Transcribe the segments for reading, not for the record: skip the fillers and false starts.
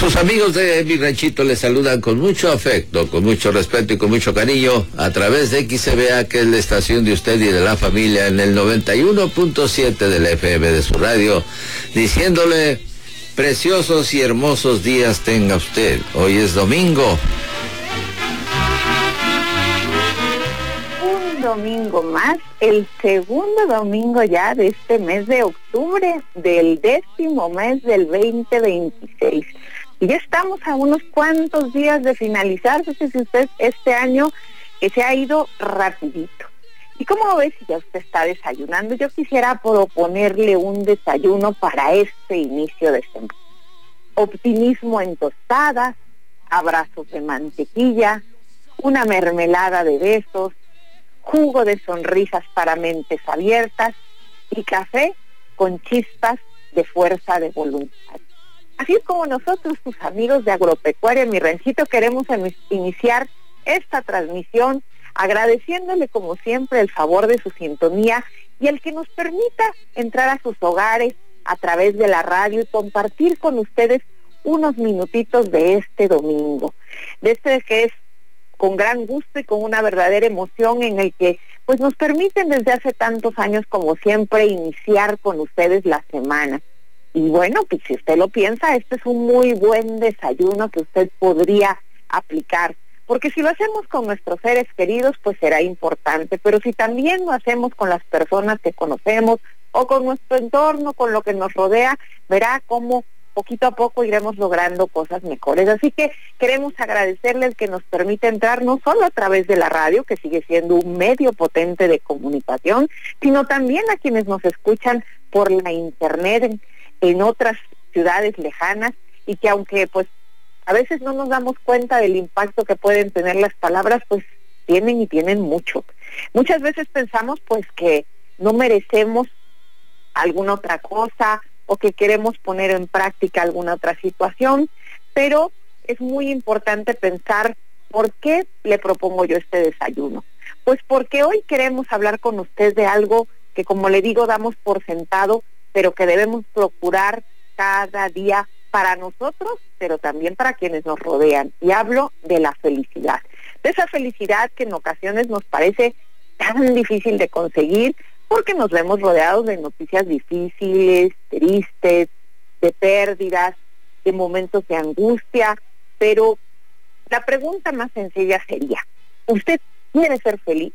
Sus amigos de Mi Ranchito les saludan con mucho afecto, con mucho respeto y con mucho cariño a través de XCBA, que es la estación de usted y de la familia, en el 91.7 del FM de su radio, diciéndole: preciosos y hermosos días tenga usted. Hoy es domingo. Un domingo más, el segundo domingo ya de este mes de octubre, del 10º mes del 2026. Y ya estamos a unos cuantos días de finalizar, fíjese usted, este año que se ha ido rapidito. ¿Y cómo ve si ya usted está desayunando? Yo quisiera proponerle un desayuno para este inicio de semana. Optimismo en tostadas, abrazos de mantequilla, una mermelada de besos, jugo de sonrisas para mentes abiertas y café con chispas de fuerza de voluntad. Así es como nosotros, sus amigos de Agropecuaria Mi Ranchito, queremos iniciar esta transmisión agradeciéndole como siempre el favor de su sintonía y el que nos permita entrar a sus hogares a través de la radio y compartir con ustedes unos minutitos de este domingo, de este que es con gran gusto y con una verdadera emoción, en el que pues nos permiten desde hace tantos años como siempre iniciar con ustedes la semana. Y bueno, pues si usted lo piensa, este es un muy buen desayuno que usted podría aplicar, porque si lo hacemos con nuestros seres queridos, pues será importante, pero si también lo hacemos con las personas que conocemos o con nuestro entorno, con lo que nos rodea, verá cómo poquito a poco iremos logrando cosas mejores. Así que queremos agradecerle el que nos permite entrar no solo a través de la radio, que sigue siendo un medio potente de comunicación, sino también a quienes nos escuchan por la internet en otras ciudades lejanas, y que aunque pues a veces no nos damos cuenta del impacto que pueden tener las palabras, pues tienen mucho. Muchas veces pensamos pues que no merecemos alguna otra cosa o que queremos poner en práctica alguna otra situación, pero es muy importante pensar por qué le propongo yo este desayuno. Pues porque hoy queremos hablar con usted de algo que, como le digo, damos por sentado, pero que debemos procurar cada día para nosotros, pero también para quienes nos rodean. Y hablo de la felicidad. De esa felicidad que en ocasiones nos parece tan difícil de conseguir, porque nos vemos rodeados de noticias difíciles, tristes, de pérdidas, de momentos de angustia. Pero la pregunta más sencilla sería: ¿usted quiere ser feliz?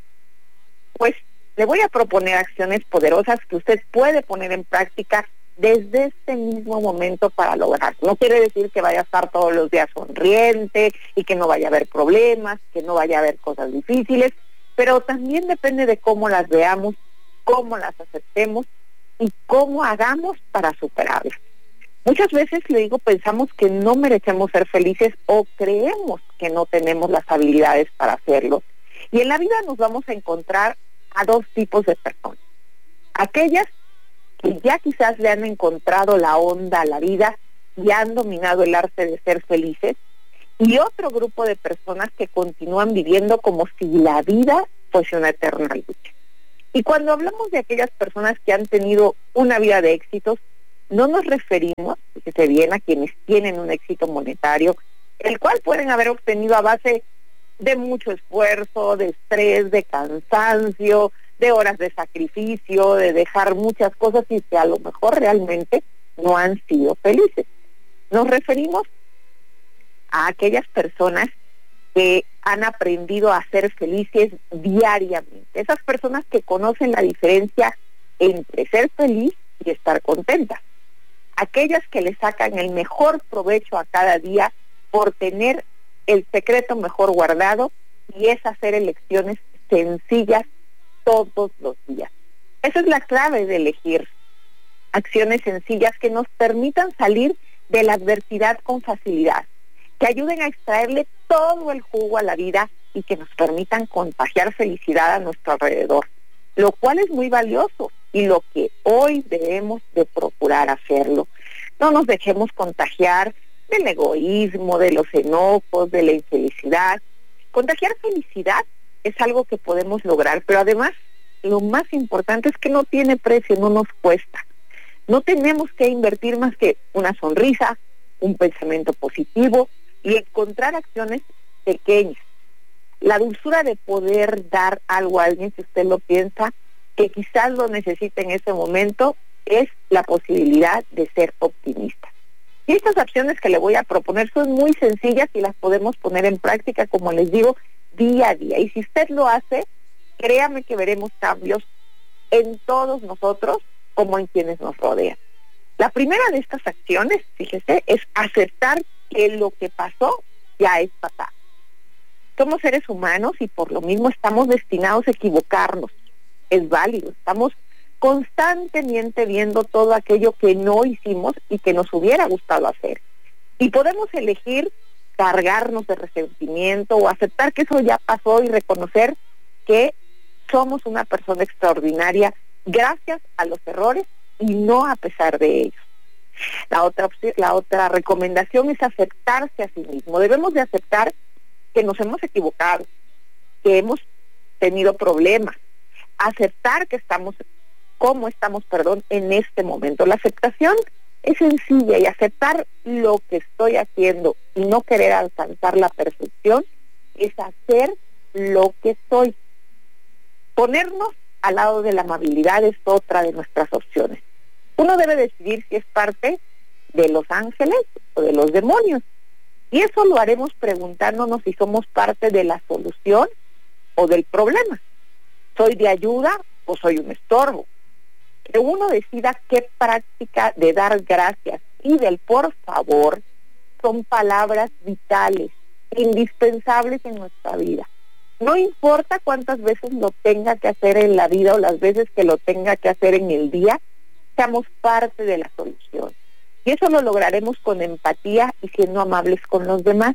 Pues le voy a proponer acciones poderosas que usted puede poner en práctica desde este mismo momento para lograrlo. No quiere decir que vaya a estar todos los días sonriente y que no vaya a haber problemas, que no vaya a haber cosas difíciles, pero también depende de cómo las veamos, cómo las aceptemos y cómo hagamos para superarlas. Muchas veces, le digo, pensamos que no merecemos ser felices o creemos que no tenemos las habilidades para hacerlo. Y en la vida nos vamos a encontrar a dos tipos de personas. Aquellas que ya quizás le han encontrado la onda a la vida y han dominado el arte de ser felices, y otro grupo de personas que continúan viviendo como si la vida fuese una eterna lucha. Y cuando hablamos de aquellas personas que han tenido una vida de éxitos, no nos referimos, fíjese bien, a quienes tienen un éxito monetario, el cual pueden haber obtenido a base de mucho esfuerzo, de estrés, de cansancio, de horas de sacrificio, de dejar muchas cosas y que a lo mejor realmente no han sido felices. Nos referimos a aquellas personas que han aprendido a ser felices diariamente. Esas personas que conocen la diferencia entre ser feliz y estar contenta. Aquellas que le sacan el mejor provecho a cada día por tener el secreto mejor guardado, y es hacer elecciones sencillas todos los días. Esa es la clave de elegir acciones sencillas que nos permitan salir de la adversidad con facilidad, que ayuden a extraerle todo el jugo a la vida y que nos permitan contagiar felicidad a nuestro alrededor, lo cual es muy valioso y lo que hoy debemos de procurar hacerlo. No nos dejemos contagiar del egoísmo, de los enojos, de la infelicidad. Contagiar felicidad es algo que podemos lograr, pero además lo más importante es que no tiene precio, no nos cuesta. No tenemos que invertir más que una sonrisa, un pensamiento positivo y encontrar acciones pequeñas. La dulzura de poder dar algo a alguien, si usted lo piensa, que quizás lo necesite en ese momento, es la posibilidad de ser optimista. Y estas acciones que le voy a proponer son muy sencillas y las podemos poner en práctica, como les digo, día a día. Y si usted lo hace, créame que veremos cambios en todos nosotros como en quienes nos rodean. La primera de estas acciones, fíjese, es aceptar que lo que pasó ya es pasado. Somos seres humanos y por lo mismo estamos destinados a equivocarnos. Es válido, estamos constantemente viendo todo aquello que no hicimos y que nos hubiera gustado hacer. Y podemos elegir cargarnos de resentimiento o aceptar que eso ya pasó y reconocer que somos una persona extraordinaria gracias a los errores y no a pesar de ellos. La otra recomendación es aceptarse a sí mismo. Debemos de aceptar que nos hemos equivocado, que hemos tenido problemas, aceptar que estamos en este momento. La aceptación es sencilla y aceptar lo que estoy haciendo y no querer alcanzar la perfección es hacer lo que soy. Ponernos al lado de la amabilidad es otra de nuestras opciones. Uno debe decidir si es parte de los ángeles o de los demonios. Y eso lo haremos preguntándonos si somos parte de la solución o del problema. ¿Soy de ayuda o soy un estorbo? Que uno decida qué práctica de dar gracias y del por favor son palabras vitales, indispensables en nuestra vida. No importa cuántas veces lo tenga que hacer en la vida o las veces que lo tenga que hacer en el día, seamos parte de la solución. Y eso lo lograremos con empatía y siendo amables con los demás.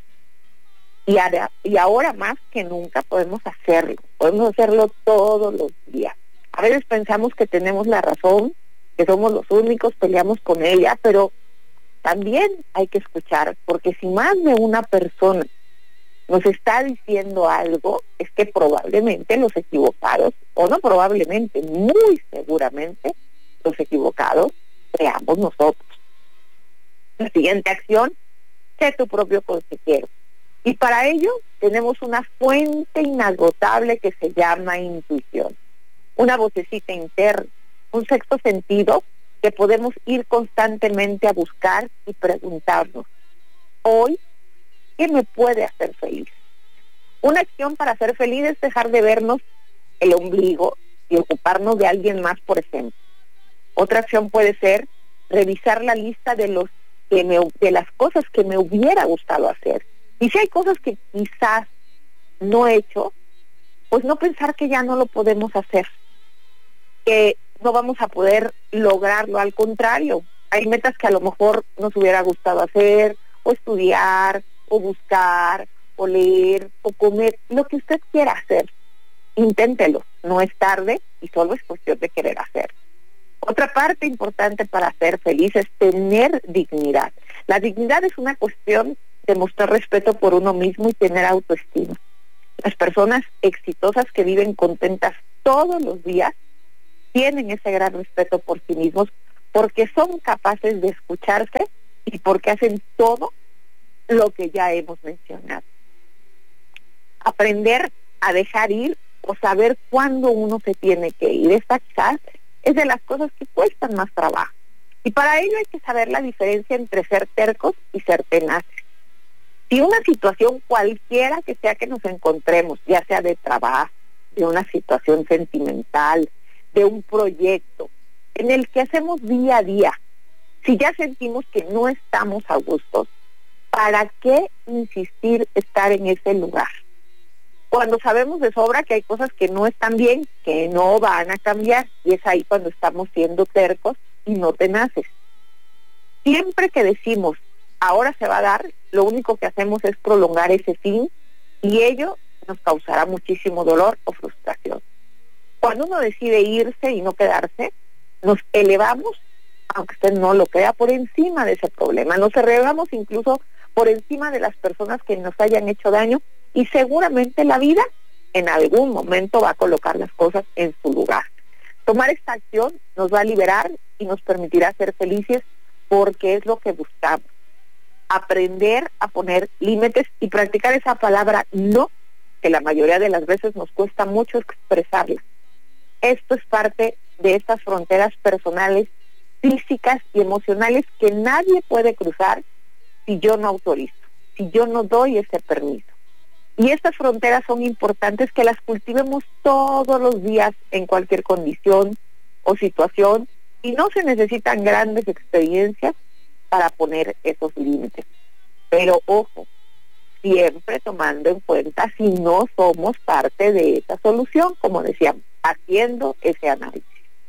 Y ahora más que nunca podemos hacerlo todos los días. A veces pensamos que tenemos la razón, que somos los únicos, peleamos con ella, pero también hay que escuchar, porque si más de una persona nos está diciendo algo, es que probablemente los equivocados, o no probablemente, muy seguramente, los equivocados seamos nosotros. La siguiente acción, sé tu propio consejero. Y para ello tenemos una fuente inagotable que se llama intuición. Una vocecita interna, un sexto sentido que podemos ir constantemente a buscar y preguntarnos, hoy, ¿qué me puede hacer feliz? Una acción para ser feliz es dejar de vernos el ombligo y ocuparnos de alguien más, por ejemplo. Otra acción puede ser revisar la lista de las cosas que me hubiera gustado hacer. Y si hay cosas que quizás no he hecho, pues no pensar que ya no lo podemos hacer, que no vamos a poder lograrlo. Al contrario, hay metas que a lo mejor nos hubiera gustado hacer, o estudiar, o buscar, o leer, o comer, lo que usted quiera hacer. Inténtelo, no es tarde y solo es cuestión de querer hacer. Otra parte importante para ser feliz es tener dignidad. La dignidad es una cuestión de mostrar respeto por uno mismo y tener autoestima. Las personas exitosas que viven contentas todos los días tienen ese gran respeto por sí mismos porque son capaces de escucharse y porque hacen todo lo que ya hemos mencionado. Aprender a dejar ir o saber cuándo uno se tiene que ir. Esta quizás es de las cosas que cuestan más trabajo. Y para ello hay que saber la diferencia entre ser tercos y ser tenaces. Si una situación cualquiera que sea que nos encontremos, ya sea de trabajo, de una situación sentimental, de un proyecto, en el que hacemos día a día, si ya sentimos que no estamos a gusto, ¿para qué insistir estar en ese lugar? Cuando sabemos de sobra que hay cosas que no están bien, que no van a cambiar, y es ahí cuando estamos siendo tercos y no tenaces. Siempre que decimos, ahora se va a dar, lo único que hacemos es prolongar ese fin, y ello nos causará muchísimo dolor o frustración. Cuando uno decide irse y no quedarse, nos elevamos, aunque usted no lo crea, por encima de ese problema. Nos elevamos incluso por encima de las personas que nos hayan hecho daño, y seguramente la vida en algún momento va a colocar las cosas en su lugar. Tomar esta acción nos va a liberar y nos permitirá ser felices porque es lo que buscamos. aprender a poner límites y practicar esa palabra no, que la mayoría de las veces nos cuesta mucho expresarla. Esto es parte de estas fronteras personales, físicas y emocionales que nadie puede cruzar si yo no autorizo, si yo no doy ese permiso. Y estas fronteras son importantes que las cultivemos todos los días en cualquier condición o situación, y no se necesitan grandes experiencias para poner esos límites. Pero ojo, siempre tomando en cuenta si no somos parte de esa solución, como decíamos, haciendo ese análisis.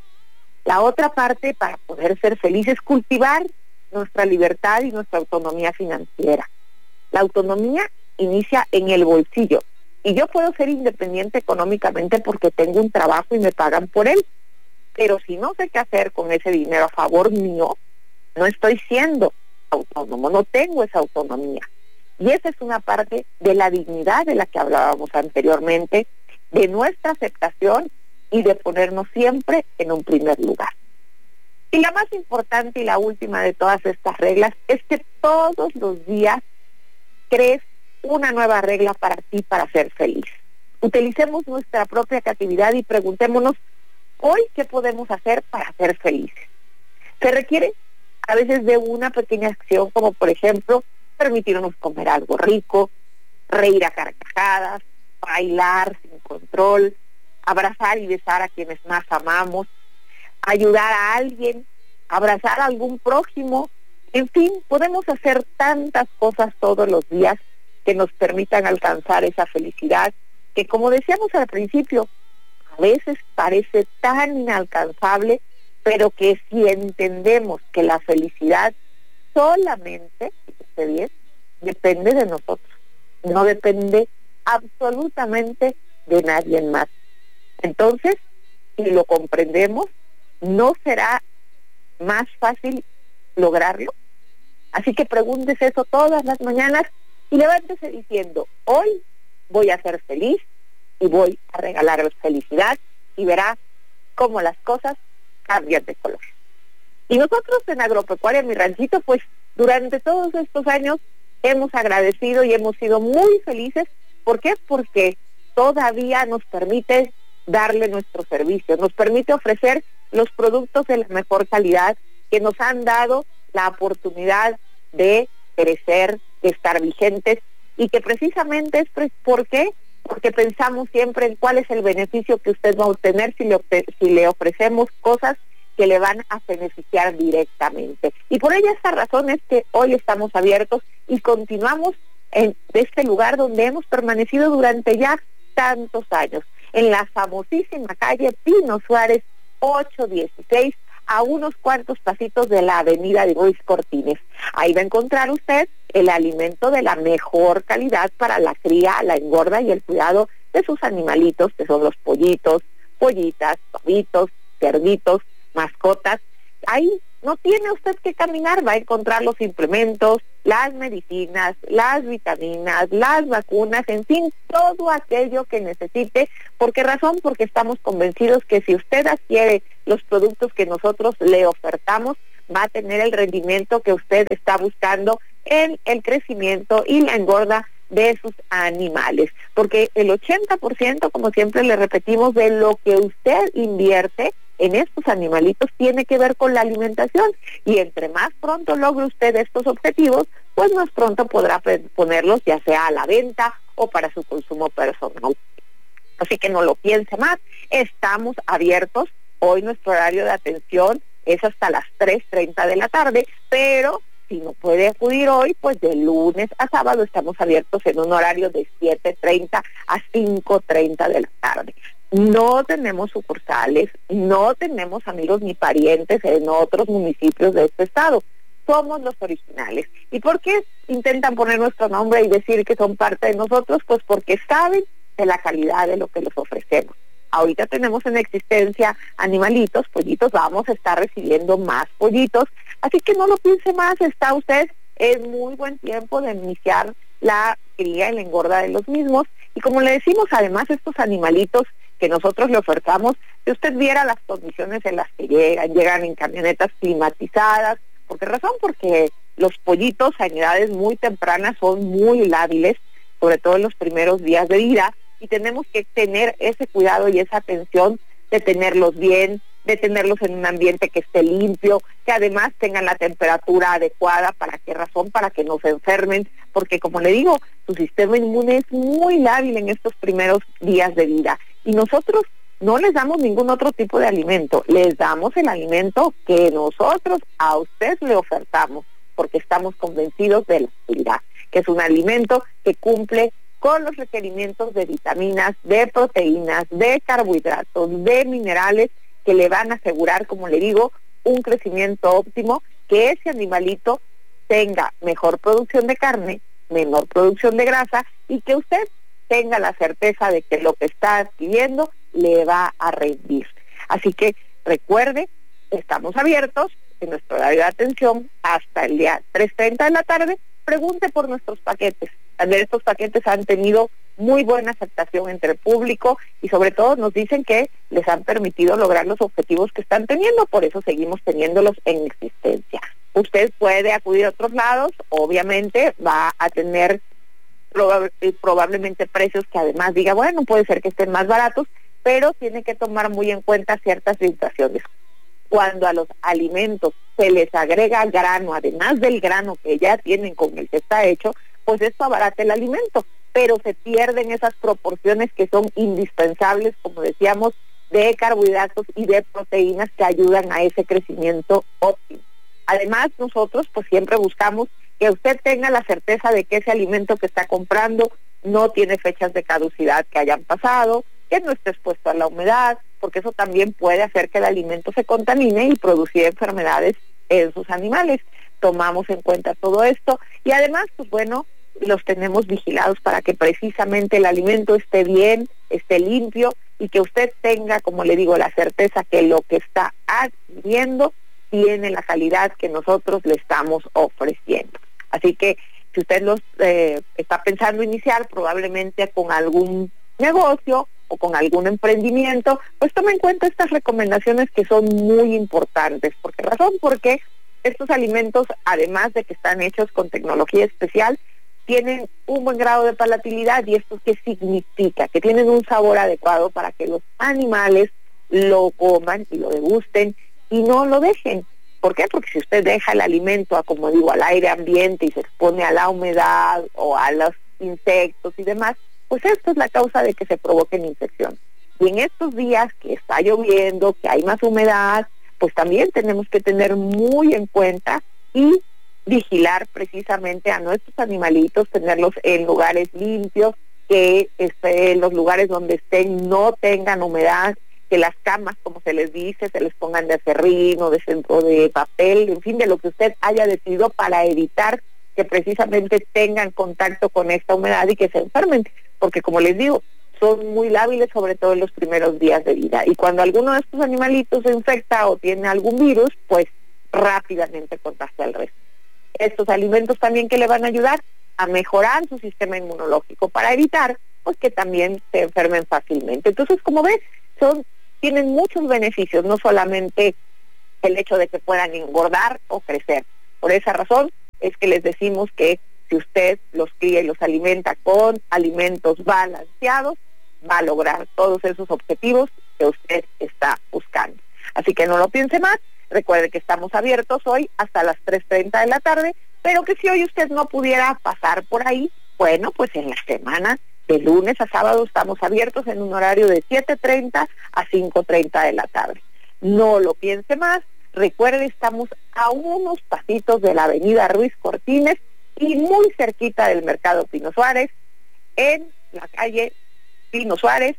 La otra parte para poder ser feliz es cultivar nuestra libertad y nuestra autonomía financiera. La autonomía inicia en el bolsillo, y yo puedo ser independiente económicamente porque tengo un trabajo y me pagan por él, pero si no sé qué hacer con ese dinero a favor mío, no estoy siendo autónomo, no tengo esa autonomía. Y esa es una parte de la dignidad de la que hablábamos anteriormente, de nuestra aceptación y de ponernos siempre en un primer lugar. Y la más importante y la última de todas estas reglas es que todos los días crees una nueva regla para ti para ser feliz. Utilicemos nuestra propia creatividad y preguntémonos, hoy, ¿qué podemos hacer para ser felices? Se requiere a veces de una pequeña acción, como por ejemplo, permitirnos comer algo rico, reír a carcajadas, bailar sin control, abrazar y besar a quienes más amamos, ayudar a alguien, abrazar a algún prójimo. En fin, podemos hacer tantas cosas todos los días que nos permitan alcanzar esa felicidad que, como decíamos al principio, a veces parece tan inalcanzable, pero que si entendemos que la felicidad solamente, fíjese bien, depende de nosotros, no depende absolutamente de nadie más. Entonces, si lo comprendemos, ¿no será más fácil lograrlo? Así que pregúntese eso todas las mañanas y levántese diciendo, hoy voy a ser feliz y voy a regalar felicidad, y verá cómo las cosas cambian de color. Y nosotros en Agropecuaria Mi Ranchito, pues durante todos estos años hemos agradecido y hemos sido muy felices. ¿Por qué? Porque todavía nos permite darle nuestro servicio, nos permite ofrecer los productos de la mejor calidad que nos han dado la oportunidad de crecer, de estar vigentes, y que precisamente es ¿por qué? Porque pensamos siempre en cuál es el beneficio que usted va a obtener si le ofrecemos cosas que le van a beneficiar directamente. Y por ella esta razón es que hoy estamos abiertos y continuamos en este lugar donde hemos permanecido durante ya tantos años, en la famosísima calle Pino Suárez 816, a unos cuantos pasitos de la avenida de Ruiz Cortines. Ahí va a encontrar usted el alimento de la mejor calidad para la cría, la engorda y el cuidado de sus animalitos, que son los pollitos, pollitas, pavitos, cerditos, mascotas. Ahí no tiene usted que caminar, va a encontrar los implementos, las medicinas, las vitaminas, las vacunas, en fin, todo aquello que necesite. ¿Por qué razón? Porque estamos convencidos que si usted adquiere los productos que nosotros le ofertamos, va a tener el rendimiento que usted está buscando en el crecimiento y la engorda de sus animales. Porque el 80%, como siempre le repetimos, de lo que usted invierte en estos animalitos tiene que ver con la alimentación, y entre más pronto logre usted estos objetivos, pues más pronto podrá ponerlos ya sea a la venta o para su consumo personal. Así que no lo piense más, estamos abiertos. Hoy nuestro horario de atención es hasta las 3:30 de la tarde, pero si no puede acudir hoy, pues de lunes a sábado estamos abiertos en un horario de 7:30 a 5:30 de la tarde. No tenemos sucursales, no tenemos amigos ni parientes en otros municipios de este estado. Somos los originales. ¿Y por qué intentan poner nuestro nombre y decir que son parte de nosotros? Pues porque saben de la calidad de lo que les ofrecemos. Ahorita tenemos en existencia animalitos, pollitos, vamos a estar recibiendo más pollitos, así que no lo piense más, está usted en muy buen tiempo de iniciar la cría y la engorda de los mismos. Y como le decimos, además, estos animalitos que nosotros le ofertamos, si usted viera las condiciones en las que llegan en camionetas climatizadas. ¿Por qué razón? Porque Los pollitos a edades muy tempranas son muy lábiles, sobre todo en los primeros días de vida, y tenemos que tener ese cuidado y esa atención de tenerlos bien, de tenerlos en un ambiente que esté limpio, que además tengan la temperatura adecuada. ¿Para qué razón? Para que no se enfermen, porque como le digo, su sistema inmune es muy lábil en estos primeros días de vida, y nosotros no les damos ningún otro tipo de alimento, les damos el alimento que nosotros a usted le ofertamos, porque estamos convencidos de la calidad, que es un alimento que cumple con los requerimientos de vitaminas, de proteínas, de carbohidratos, de minerales, que le van a asegurar, como le digo, un crecimiento óptimo, que ese animalito tenga mejor producción de carne, menor producción de grasa, y que usted tenga la certeza de que lo que está adquiriendo le va a rendir. Así que recuerde, estamos abiertos en nuestro horario de atención hasta el día 3:30 de la tarde. Pregunte por nuestros paquetes. Estos paquetes han tenido muy buena aceptación entre el público y sobre todo nos dicen que les han permitido lograr los objetivos que están teniendo, por eso seguimos teniéndolos en existencia. Usted puede acudir a otros lados, obviamente va a tener probablemente precios que además diga, bueno, puede ser que estén más baratos, pero tiene que tomar muy en cuenta ciertas situaciones. Cuando a los alimentos se les agrega grano, además del grano que ya tienen con el que está hecho, pues esto abarata el alimento, pero se pierden esas proporciones que son indispensables, como decíamos, de carbohidratos y de proteínas que ayudan a ese crecimiento óptimo. Además, nosotros pues siempre buscamos que usted tenga la certeza de que ese alimento que está comprando no tiene fechas de caducidad que hayan pasado, que no esté expuesto a la humedad, porque eso también puede hacer que el alimento se contamine y producir enfermedades en sus animales. Tomamos en cuenta todo esto y además, pues bueno, los tenemos vigilados para que precisamente el alimento esté bien, esté limpio y que usted tenga, como le digo, la certeza que lo que está adquiriendo tiene la calidad que nosotros le estamos ofreciendo. Así que si usted los está pensando iniciar probablemente con algún negocio o con algún emprendimiento, pues tome en cuenta estas recomendaciones que son muy importantes. ¿Por qué razón? Porque estos alimentos, además de que están hechos con tecnología especial, tienen un buen grado de palatabilidad. ¿Y esto qué significa? Que tienen un sabor adecuado para que los animales lo coman y lo degusten y no lo dejen. ¿Por qué? Porque si usted deja el alimento, como digo, al aire ambiente y se expone a la humedad o a los insectos y demás, pues esto es la causa de que se provoquen infecciones. Y en estos días que está lloviendo, que hay más humedad, pues también tenemos que tener muy en cuenta y vigilar precisamente a nuestros animalitos, tenerlos en lugares limpios, que los lugares donde estén no tengan humedad, que las camas, como se les dice, se les pongan de acerrín o de papel, en fin, de lo que usted haya decidido para evitar que precisamente tengan contacto con esta humedad y que se enfermen, porque como les digo, son muy lábiles, sobre todo en los primeros días de vida, y cuando alguno de estos animalitos se infecta o tiene algún virus, pues rápidamente contagia al resto. Estos alimentos también que le van a ayudar a mejorar su sistema inmunológico para evitar pues que también se enfermen fácilmente. Entonces, como ves, tienen muchos beneficios, no solamente el hecho de que puedan engordar o crecer. Por esa razón es que les decimos que si usted los cría y los alimenta con alimentos balanceados, va a lograr todos esos objetivos que usted está buscando. Así que no lo piense más. Recuerde que estamos abiertos hoy hasta las 3:30 de la tarde, pero que si hoy usted no pudiera pasar por ahí, bueno, pues en la semana, de lunes a sábado, estamos abiertos en un horario de 7:30 a 5:30 de la tarde. No lo piense más. Recuerde, estamos a unos pasitos de la avenida Ruiz Cortines y muy cerquita del Mercado Pino Suárez, en la calle Pino Suárez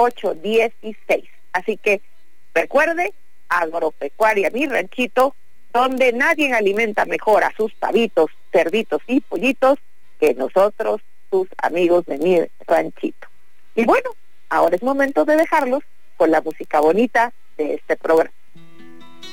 816. Así que recuerde, Agropecuaria Mi Ranchito, donde nadie alimenta mejor a sus pavitos, cerditos y pollitos que nosotros, sus amigos de Mi Ranchito. Y bueno, ahora es momento de dejarlos con la música bonita de este programa.